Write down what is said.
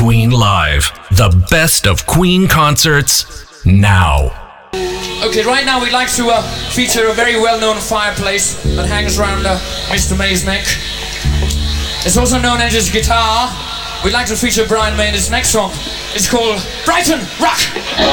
Queen Live. The best of Queen concerts now. Okay, right now we'd like to feature a very well-known fireplace that hangs around Mr. May's neck. It's also known as his guitar. We'd like to feature Brian May in his next song. It's called Brighton Rock.